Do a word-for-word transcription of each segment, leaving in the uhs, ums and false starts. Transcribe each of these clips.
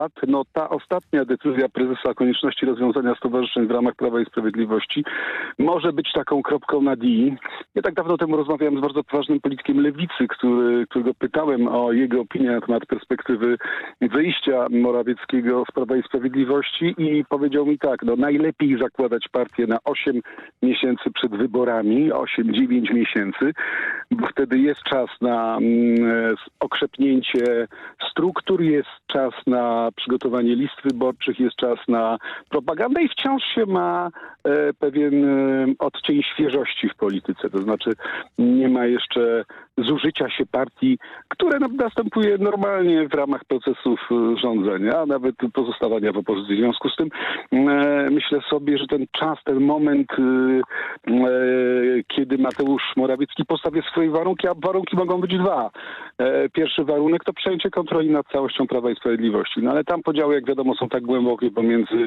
No ta ostatnia decyzja prezesa o konieczności rozwiązania stowarzyszeń w ramach Prawa i Sprawiedliwości może być taką kropką nad i. Ja tak dawno temu rozmawiałem z bardzo poważnym politykiem Lewicy, który, którego pytałem o jego opinię na temat perspektywy wyjścia Morawieckiego z Prawa i Sprawiedliwości i powiedział mi tak, no najlepiej zakładać partię na osiem miesięcy przed wyborami, osiem dziewięć miesięcy, bo wtedy jest czas na mm, okrzepnięcie struktur, jest czas na przygotowanie list wyborczych, jest czas na propagandę i wciąż się ma e, pewien e, odcień świeżości w polityce. To znaczy nie ma jeszcze zużycia się partii, które następuje normalnie w ramach procesów rządzenia, a nawet pozostawania w opozycji. W związku z tym e, myślę sobie, że ten czas, ten moment, e, e, kiedy Mateusz Morawiecki postawia swoje warunki, a warunki mogą być dwa. E, pierwszy warunek to przejęcie kontroli nad całością Prawa i Sprawiedliwości. No ale tam podziały, jak wiadomo, są tak głębokie pomiędzy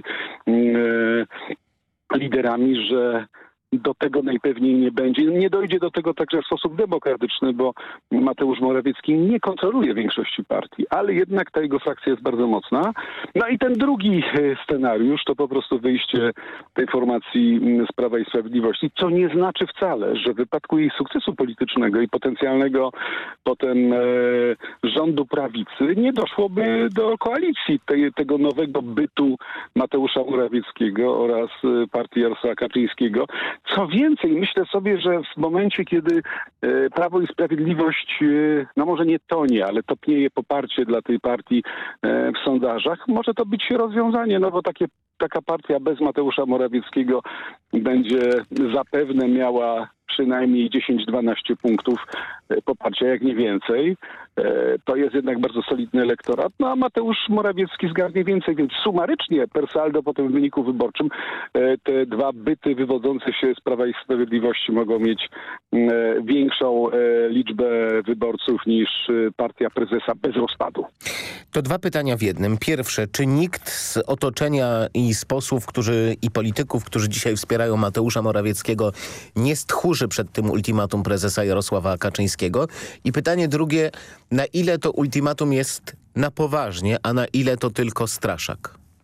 e, liderami, że do tego najpewniej nie będzie. Nie dojdzie do tego także w sposób demokratyczny, bo Mateusz Morawiecki nie kontroluje większości partii, ale jednak ta jego frakcja jest bardzo mocna. No i ten drugi scenariusz to po prostu wyjście tej formacji z Prawa i Sprawiedliwości, co nie znaczy wcale, że w wypadku jej sukcesu politycznego i potencjalnego potem e, rządu prawicy nie doszłoby do koalicji tej, tego nowego bytu Mateusza Morawieckiego oraz partii Jarosława Kaczyńskiego. Co więcej, myślę sobie, że w momencie, kiedy e, Prawo i Sprawiedliwość, e, no może nie tonie, ale topnieje poparcie dla tej partii e, w sondażach, może to być rozwiązanie, no bo takie, taka partia bez Mateusza Morawieckiego będzie zapewne miała przynajmniej dziesięć dwanaście punktów poparcia, jak nie więcej. To jest jednak bardzo solidny elektorat. No a Mateusz Morawiecki zgarnie więcej, więc sumarycznie per saldo potem w wyniku wyborczym te dwa byty wywodzące się z Prawa i Sprawiedliwości mogą mieć większą liczbę wyborców niż partia prezesa bez rozpadu. To dwa pytania w jednym. Pierwsze, czy nikt z otoczenia i z posłów, którzy i polityków, którzy dzisiaj wspierają Mateusza Morawieckiego, nie stchórzy przed tym ultimatum prezesa Jarosława Kaczyńskiego? I pytanie drugie, na ile to ultimatum jest na poważnie, a na ile to tylko straszak?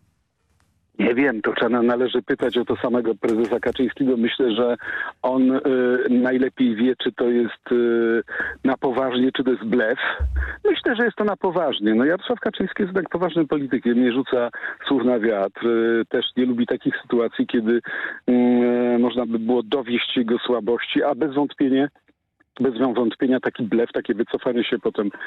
Nie wiem, to trzeba należy pytać o to samego prezesa Kaczyńskiego. Myślę, że on y, najlepiej wie, czy to jest y, na poważnie, czy to jest blef. Myślę, że jest to na poważnie. No Jarosław Kaczyński jest jednak poważnym politykiem, nie rzuca słów na wiatr. Y, też nie lubi takich sytuacji, kiedy y, można by było dowieść jego słabości, a bez wątpienia Bez wątpienia taki blef, takie wycofanie się potem e,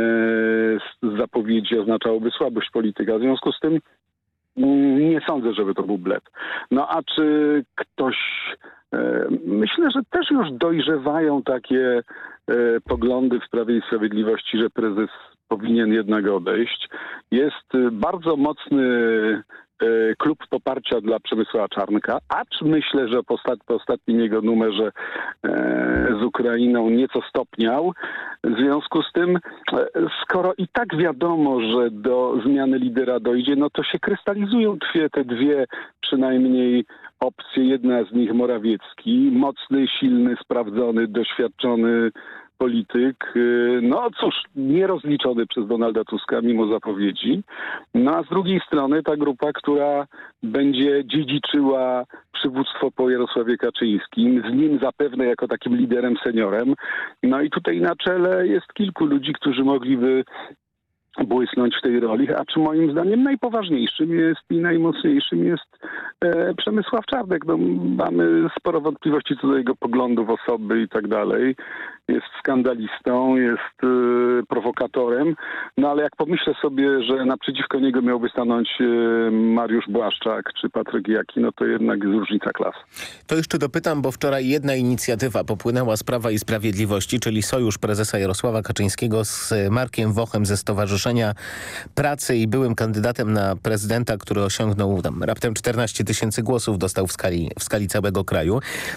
z zapowiedzi oznaczałoby słabość polityka. W związku z tym mm, nie sądzę, żeby to był blef. No a czy ktoś... E, myślę, że też już dojrzewają takie e, poglądy w Prawie i Sprawiedliwości, że prezes powinien jednak odejść. Jest bardzo mocny klub poparcia dla Przemysława Czarnka, acz myślę, że po, ostat, po ostatnim jego numerze e, z Ukrainą nieco stopniał. W związku z tym, e, skoro i tak wiadomo, że do zmiany lidera dojdzie, no to się krystalizują dwie, te dwie przynajmniej opcje. Jedna z nich Morawiecki, mocny, silny, sprawdzony, doświadczony polityk, no cóż, nierozliczony przez Donalda Tuska mimo zapowiedzi. No a z drugiej strony ta grupa, która będzie dziedziczyła przywództwo po Jarosławie Kaczyńskim, z nim zapewne jako takim liderem, seniorem. No i tutaj na czele jest kilku ludzi, którzy mogliby błysnąć w tej roli, a czy moim zdaniem najpoważniejszym jest i najmocniejszym jest e, Przemysław Czarnek. No, mamy sporo wątpliwości co do jego poglądów, osoby i tak dalej. Jest skandalistą, jest e, prowokatorem, no ale jak pomyślę sobie, że naprzeciwko niego miałby stanąć e, Mariusz Błaszczak czy Patryk Jaki, no to jednak jest różnica klas. To jeszcze dopytam, bo wczoraj jedna inicjatywa popłynęła z Prawa i Sprawiedliwości, czyli sojusz prezesa Jarosława Kaczyńskiego z Markiem Wochem ze Stowarzyszenia Pracy i byłym kandydatem na prezydenta, który osiągnął tam raptem czternaście tysięcy głosów, dostał w skali, w skali całego kraju.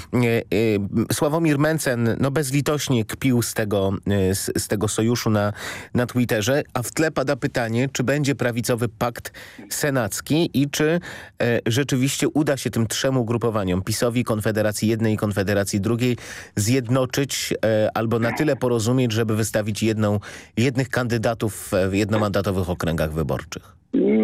Sławomir Mencen no bezlitośnie kpił z tego, z, z tego sojuszu na, na Twitterze, a w tle pada pytanie, czy będzie prawicowy pakt senacki i czy e, rzeczywiście uda się tym trzem ugrupowaniom, PiS-owi, Konfederacji jednej i Konfederacji drugiej, zjednoczyć e, albo na tyle porozumieć, żeby wystawić jedną, jednych kandydatów w jednomandatowych okręgach wyborczych.